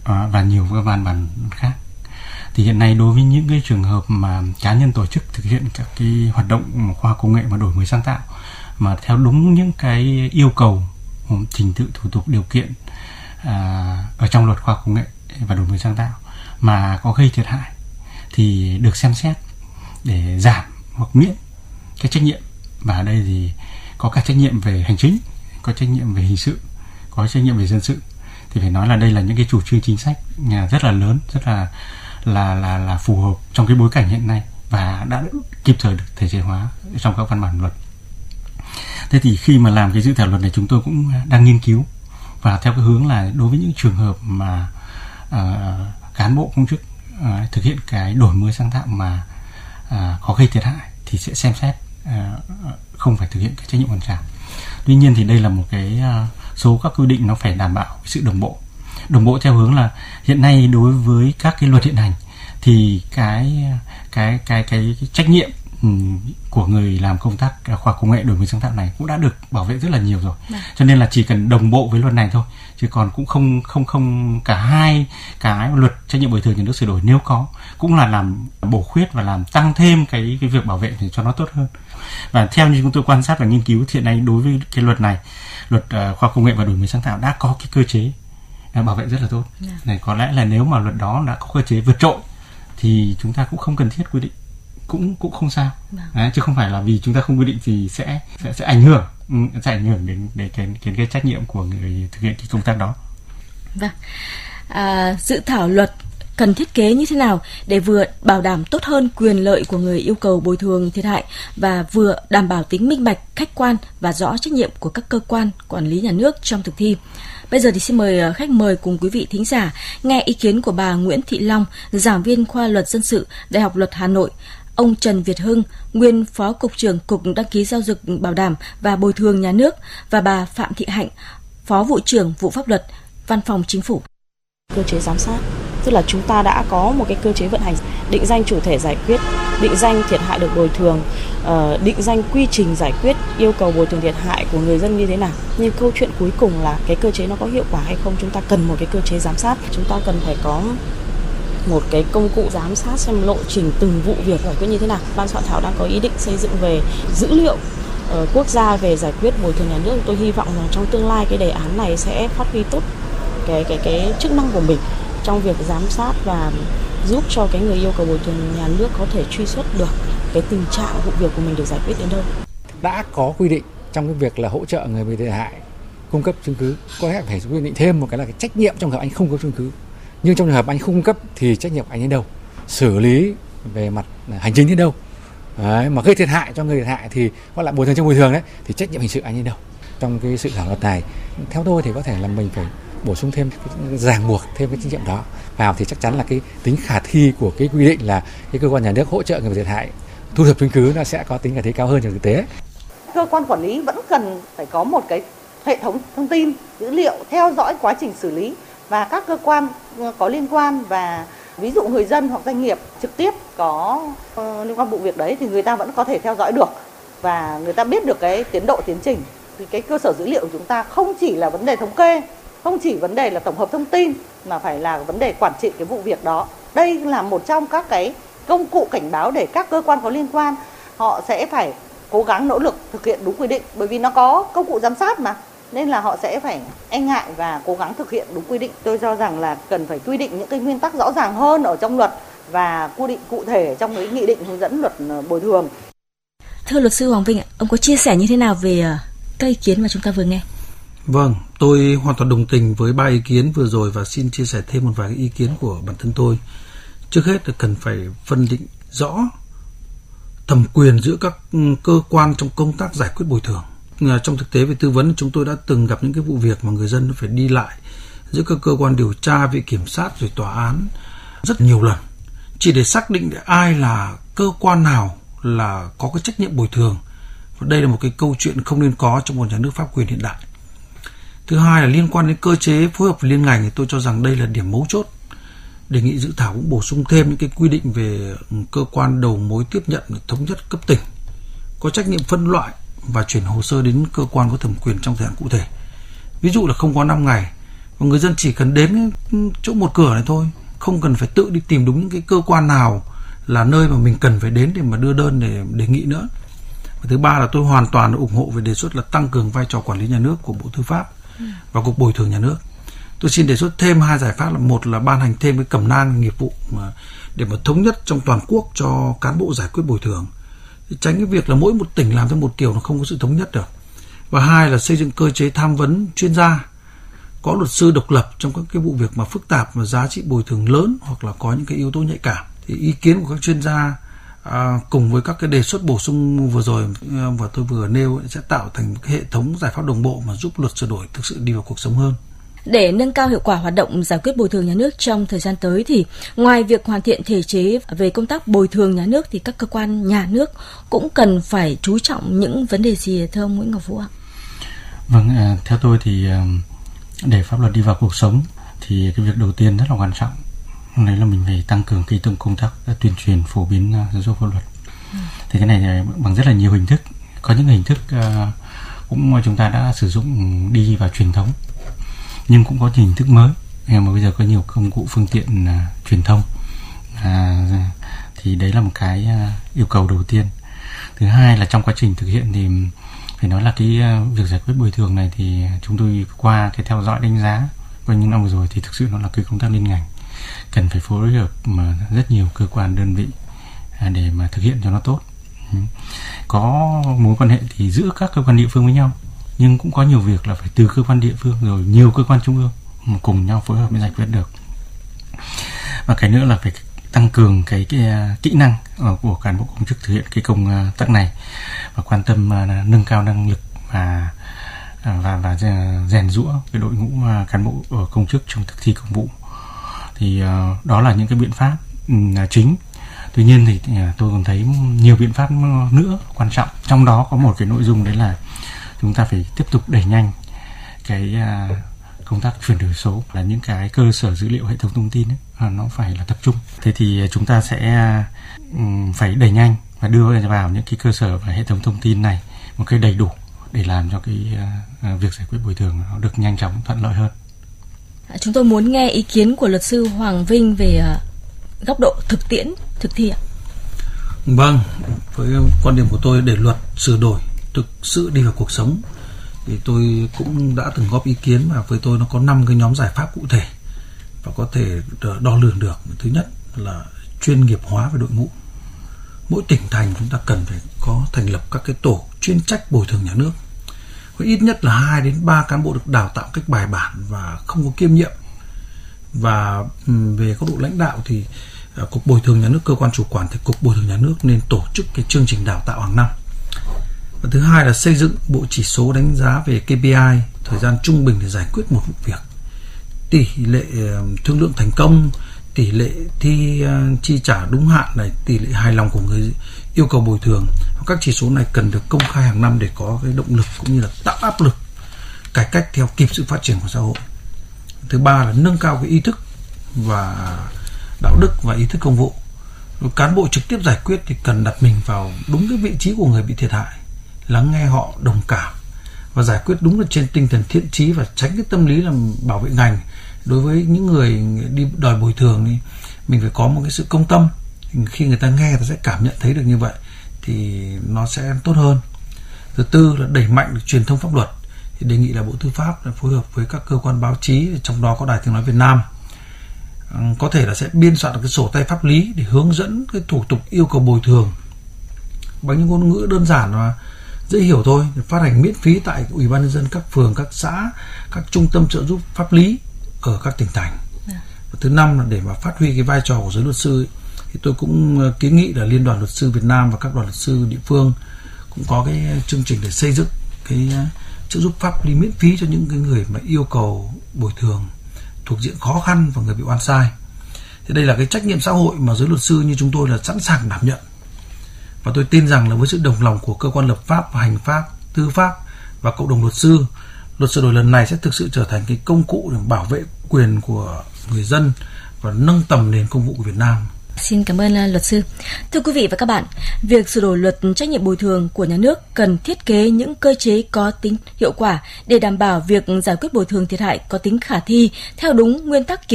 và nhiều các văn bản khác. Thì hiện nay đối với những cái trường hợp mà cá nhân tổ chức thực hiện các cái hoạt động khoa học công nghệ và đổi mới sáng tạo mà theo đúng những cái yêu cầu trình tự thủ tục điều kiện ở trong luật khoa học công nghệ và đổi mới sáng tạo mà có gây thiệt hại thì được xem xét để giảm hoặc miễn cái trách nhiệm. Và ở đây thì có cả trách nhiệm về hành chính, có trách nhiệm về hình sự, có trách nhiệm về dân sự. Thì phải nói là đây là những cái chủ trương chính sách rất là lớn, rất là phù hợp trong cái bối cảnh hiện nay và đã kịp thời được thể chế hóa trong các văn bản luật. Thế thì khi mà làm cái dự thảo luật này, chúng tôi cũng đang nghiên cứu và theo cái hướng là đối với những trường hợp mà cán bộ công chức thực hiện cái đổi mới sáng tạo mà có gây thiệt hại thì sẽ xem xét không phải thực hiện cái trách nhiệm hoàn trả. Tuy nhiên thì đây là một cái số các quy định nó phải đảm bảo sự đồng bộ theo hướng là hiện nay đối với các cái luật hiện hành thì cái trách nhiệm của người làm công tác khoa học công nghệ đổi mới sáng tạo này cũng đã được bảo vệ rất là nhiều rồi. Cho nên là chỉ cần đồng bộ với luật này thôi, chứ còn cũng không cả hai cái luật trách nhiệm bồi thường nhà nước sửa đổi nếu có cũng là làm bổ khuyết và làm tăng thêm cái việc bảo vệ để cho nó tốt hơn. Và theo như chúng tôi quan sát và nghiên cứu hiện nay đối với cái luật này, luật khoa học công nghệ và đổi mới sáng tạo đã có cái cơ chế bảo vệ rất là tốt. Này có lẽ là nếu mà luật đó đã có cơ chế vượt trội thì chúng ta cũng không cần thiết quy định, cũng không sao. Đấy, chứ không phải là vì chúng ta không quy định thì sẽ ảnh hưởng đến cái trách nhiệm của người thực hiện cái công tác đó. Vâng. Dự thảo luật cần thiết kế như thế nào để vừa bảo đảm tốt hơn quyền lợi của người yêu cầu bồi thường thiệt hại và vừa đảm bảo tính minh bạch, khách quan và rõ trách nhiệm của các cơ quan quản lý nhà nước trong thực thi. Bây giờ thì xin mời khách mời cùng quý vị thính giả nghe ý kiến của bà Nguyễn Thị Long, giảng viên khoa luật dân sự, Đại học Luật Hà Nội, ông Trần Việt Hưng, nguyên Phó Cục trưởng Cục Đăng ký Giao dịch Bảo đảm và Bồi thường Nhà nước và bà Phạm Thị Hạnh, Phó Vụ trưởng Vụ Pháp luật, Văn phòng Chính phủ. Cơ chế giám sát, tức là chúng ta đã có một cái cơ chế vận hành, định danh chủ thể giải quyết, định danh thiệt hại được bồi thường, định danh quy trình giải quyết yêu cầu bồi thường thiệt hại của người dân như thế nào. Nhưng câu chuyện cuối cùng là cái cơ chế nó có hiệu quả hay không, chúng ta cần một cái cơ chế giám sát, chúng ta cần phải có một cái công cụ giám sát xem lộ trình từng vụ việc giải quyết như thế nào. Ban soạn thảo đang có ý định xây dựng về dữ liệu quốc gia về giải quyết bồi thường nhà nước. Tôi hy vọng rằng trong tương lai cái đề án này sẽ phát huy tốt cái chức năng của mình trong việc giám sát và giúp cho cái người yêu cầu bồi thường nhà nước có thể truy xuất được cái tình trạng vụ việc của mình được giải quyết đến đâu. Đã có quy định trong cái việc là hỗ trợ người bị thiệt hại cung cấp chứng cứ, có lẽ phải quy định thêm một cái là cái trách nhiệm trong trường hợp anh không có chứng cứ. Nhưng trong trường hợp anh không cung cấp thì trách nhiệm của anh đến đâu, xử lý về mặt hành chính đến đâu. Đấy, mà gây thiệt hại cho người thiệt hại thì có lại bồi thường trong bồi thường đấy thì trách nhiệm hình sự anh đến đâu. Trong cái sự thảo luật này, theo tôi thì có thể là mình phải bổ sung thêm ràng buộc thêm cái trách nhiệm đó vào thì chắc chắn là cái tính khả thi của cái quy định là cái cơ quan nhà nước hỗ trợ người bị thiệt hại thu thập chứng cứ nó sẽ có tính khả thi cao hơn trong thực tế. Cơ quan quản lý vẫn cần phải có một cái hệ thống thông tin dữ liệu theo dõi quá trình xử lý, và các cơ quan có liên quan và ví dụ người dân hoặc doanh nghiệp trực tiếp có liên quan vụ việc đấy thì người ta vẫn có thể theo dõi được và người ta biết được cái tiến độ tiến trình. Thì cái cơ sở dữ liệu của chúng ta không chỉ là vấn đề thống kê, không chỉ vấn đề là tổng hợp thông tin mà phải là vấn đề quản trị cái vụ việc đó. Đây là một trong các cái công cụ cảnh báo để các cơ quan có liên quan họ sẽ phải cố gắng nỗ lực thực hiện đúng quy định, bởi vì nó có công cụ giám sát mà, nên là họ sẽ phải e ngại và cố gắng thực hiện đúng quy định. Tôi cho rằng là cần phải quy định những cái nguyên tắc rõ ràng hơn ở trong luật và quy định cụ thể trong cái nghị định hướng dẫn luật bồi thường. Thưa luật sư Hoàng Vinh, ông có chia sẻ như thế nào về các ý kiến mà chúng ta vừa nghe? Vâng, tôi hoàn toàn đồng tình với 3 ý kiến vừa rồi và xin chia sẻ thêm một vài ý kiến của bản thân tôi. Trước hết là cần phải phân định rõ thẩm quyền giữa các cơ quan trong công tác giải quyết bồi thường. Trong thực tế về tư vấn, chúng tôi đã từng gặp những cái vụ việc mà người dân phải đi lại giữa các cơ quan điều tra, viện kiểm sát rồi tòa án rất nhiều lần, chỉ để xác định ai là cơ quan nào là có cái trách nhiệm bồi thường. Và đây là một cái câu chuyện không nên có trong một nhà nước pháp quyền hiện đại. Thứ hai là liên quan đến cơ chế phối hợp với liên ngành thì tôi cho rằng đây là điểm mấu chốt. Đề nghị dự thảo cũng bổ sung thêm những cái quy định về cơ quan đầu mối tiếp nhận thống nhất cấp tỉnh, có trách nhiệm phân loại và chuyển hồ sơ đến cơ quan có thẩm quyền trong thời hạn cụ thể. Ví dụ là không quá 5 ngày Và người dân chỉ cần đến chỗ một cửa này thôi, không cần phải tự đi tìm đúng những cái cơ quan nào là nơi mà mình cần phải đến để mà đưa đơn để đề nghị nữa. Và thứ ba là tôi hoàn toàn ủng hộ về đề xuất là tăng cường vai trò quản lý nhà nước của Bộ Tư pháp và Cục Bồi thường Nhà nước. Tôi xin đề xuất thêm 2 giải pháp, là một là ban hành thêm cái cẩm nang nghiệp vụ để mà thống nhất trong toàn quốc cho cán bộ giải quyết bồi thường, tránh cái việc là mỗi một tỉnh làm theo một kiểu, nó không có sự thống nhất được. Và 2 là xây dựng cơ chế tham vấn chuyên gia, có luật sư độc lập trong các cái vụ việc mà phức tạp và giá trị bồi thường lớn hoặc là có những cái yếu tố nhạy cảm. Thì ý kiến của các chuyên gia cùng với các cái đề xuất bổ sung vừa rồi và tôi vừa nêu sẽ tạo thành một cái hệ thống giải pháp đồng bộ mà giúp luật sửa đổi thực sự đi vào cuộc sống hơn. Để nâng cao hiệu quả hoạt động giải quyết bồi thường nhà nước trong thời gian tới thì ngoài việc hoàn thiện thể chế về công tác bồi thường nhà nước thì các cơ quan nhà nước cũng cần phải chú trọng những vấn đề gì thưa ông Nguyễn Ngọc Vũ ạ? Vâng, theo tôi thì để pháp luật đi vào cuộc sống thì cái việc đầu tiên rất là quan trọng đấy là mình phải tăng cường cái công tác tuyên truyền phổ biến giáo dục pháp luật. Thì cái này bằng rất là nhiều hình thức. Có những hình thức cũng chúng ta đã sử dụng đi vào truyền thống, nhưng cũng có hình thức mới mà bây giờ có nhiều công cụ phương tiện truyền thông, thì đấy là một cái yêu cầu đầu tiên. Thứ hai là trong quá trình thực hiện thì phải nói là cái việc giải quyết bồi thường này thì chúng tôi qua cái theo dõi đánh giá qua những năm vừa rồi thì thực sự nó là cái công tác liên ngành, cần phải phối hợp mà rất nhiều cơ quan đơn vị để mà thực hiện cho nó tốt. Có mối quan hệ thì giữa các cơ quan địa phương với nhau, nhưng cũng có nhiều việc là phải từ cơ quan địa phương rồi nhiều cơ quan trung ương cùng nhau phối hợp mới giải quyết được. Và cái nữa là phải tăng cường cái kỹ năng của cán bộ công chức thực hiện cái công tác này và quan tâm nâng cao năng lực và rèn giũa cái đội ngũ cán bộ công chức trong thực thi công vụ. Thì đó là những cái biện pháp chính. Tuy nhiên thì tôi còn thấy nhiều biện pháp nữa quan trọng. Trong đó có một cái nội dung đấy là chúng ta phải tiếp tục đẩy nhanh cái công tác chuyển đổi số, là những cái cơ sở dữ liệu hệ thống thông tin ấy, nó phải là tập trung. Thế thì chúng ta sẽ phải đẩy nhanh và đưa vào những cái cơ sở và hệ thống thông tin này một cái đầy đủ để làm cho cái việc giải quyết bồi thường nó được nhanh chóng, thuận lợi hơn. Chúng tôi muốn nghe ý kiến của luật sư Hoàng Vinh về góc độ thực tiễn, thực thi ạ. Vâng, với quan điểm của tôi để luật sửa đổi thực sự đi vào cuộc sống thì tôi cũng đã từng góp ý kiến, mà với tôi nó có 5 cái nhóm giải pháp cụ thể và có thể đo lường được. Thứ nhất là chuyên nghiệp hóa về đội ngũ. Mỗi tỉnh thành chúng ta cần phải có thành lập các cái tổ chuyên trách bồi thường nhà nước, có ít nhất là 2 đến 3 cán bộ được đào tạo cách bài bản và không có kiêm nhiệm. Và về góc độ lãnh đạo thì Cục Bồi thường Nhà nước, cơ quan chủ quản thì Cục Bồi thường Nhà nước nên tổ chức cái chương trình đào tạo hàng năm. Và thứ hai là xây dựng bộ chỉ số đánh giá về KPI, thời gian trung bình để giải quyết một vụ việc, tỷ lệ thương lượng thành công, tỷ lệ chi trả đúng hạn này, tỷ lệ hài lòng của người yêu cầu bồi thường. Các chỉ số này cần được công khai hàng năm để có cái động lực cũng như là tạo áp lực cải cách theo kịp sự phát triển của xã hội. Thứ ba là nâng cao cái ý thức và đạo đức và ý thức công vụ. Cán bộ trực tiếp giải quyết thì cần đặt mình vào đúng cái vị trí của người bị thiệt hại, lắng nghe họ, đồng cảm và giải quyết đúng là trên tinh thần thiện chí, và tránh cái tâm lý là bảo vệ ngành. Đối với những người đi đòi bồi thường thì mình phải có một cái sự công tâm. Khi người ta nghe, người ta sẽ cảm nhận thấy được như vậy thì nó sẽ tốt hơn. Thứ tư là đẩy mạnh được truyền thông pháp luật. Thì đề nghị là Bộ Tư pháp là phối hợp với các cơ quan báo chí, trong đó có Đài Tiếng nói Việt Nam, có thể là sẽ biên soạn được cái sổ tay pháp lý để hướng dẫn cái thủ tục yêu cầu bồi thường bằng những ngôn ngữ đơn giản và dễ hiểu thôi, phát hành miễn phí tại Ủy ban nhân dân các phường, các xã, các trung tâm trợ giúp pháp lý ở các tỉnh thành. Và thứ năm là để mà phát huy cái vai trò của giới luật sư ấy, thì tôi cũng kiến nghị là Liên đoàn Luật sư Việt Nam và các đoàn luật sư địa phương cũng có cái chương trình để xây dựng cái trợ giúp pháp lý miễn phí cho những cái người mà yêu cầu bồi thường thuộc diện khó khăn và người bị oan sai. Thì đây là cái trách nhiệm xã hội mà giới luật sư như chúng tôi là sẵn sàng đảm nhận. Và tôi tin rằng là với sự đồng lòng của cơ quan lập pháp và hành pháp, tư pháp và cộng đồng luật sư, luật sửa đổi lần này sẽ thực sự trở thành cái công cụ để bảo vệ quyền của người dân và nâng tầm nền công vụ của Việt Nam. Xin cảm ơn luật sư. Thưa quý vị và các bạn, việc sửa đổi luật trách nhiệm bồi thường của nhà nước cần thiết kế những cơ chế có tính hiệu quả để đảm bảo việc giải quyết bồi thường thiệt hại có tính khả thi theo đúng nguyên tắc